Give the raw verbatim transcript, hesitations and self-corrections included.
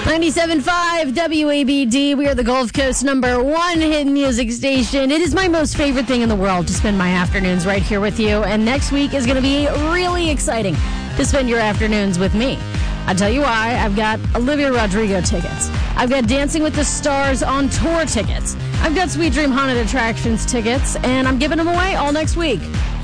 ninety-seven point five W A B D. We are the Gulf Coast number one hit music station. It is my most favorite thing in the world to spend my afternoons right here with you. And next week is going to be really exciting to spend your afternoons with me. I'll tell you why. I've got Olivia Rodrigo tickets. I've got Dancing with the Stars on tour tickets. I've got Sweet Dream Haunted Attractions tickets, and I'm giving them away all next week.